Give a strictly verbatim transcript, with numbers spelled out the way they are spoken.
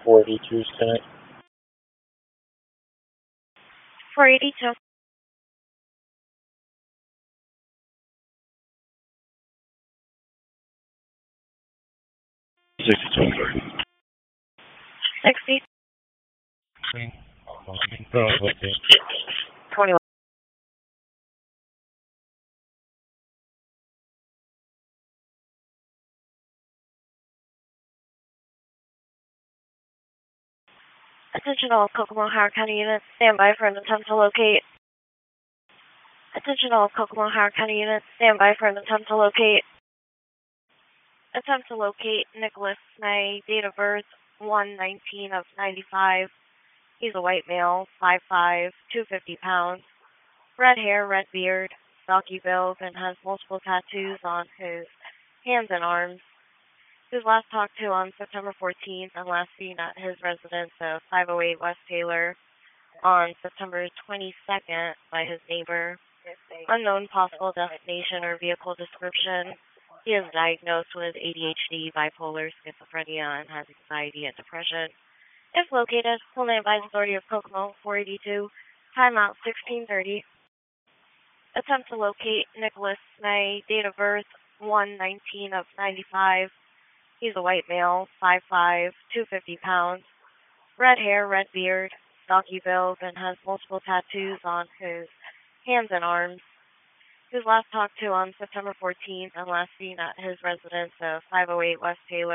four eighty-two tonight. four eighty-two. sixty-two. sixty. twenty-one. Attention all Kokomo Howard County units, stand by for an attempt to locate. Attention all Kokomo Howard County units, stand by for an attempt to locate. Attempt to locate Nicholas Snay, date of birth one nineteen of ninety-five. He's a white male, five five, two hundred fifty pounds, red hair, red beard, stocky build, and has multiple tattoos on his hands and arms. He was last talked to on September fourteenth and last seen at his residence of five oh eight West Taylor on September twenty-second by his neighbor. Unknown possible destination or vehicle description. He is diagnosed with A D H D, bipolar, schizophrenia, and has anxiety and depression. If located, Homeland Advice Authority of Kokomo, four eighty-two, timeout sixteen thirty. Attempt to locate Nicholas Snay, date of birth one nineteen of ninety-five. He's a white male, five five, two hundred fifty pounds, red hair, red beard, stocky build, and has multiple tattoos on his hands and arms. He was last talked to on September fourteenth and last seen at his residence of five oh eight West Taylor.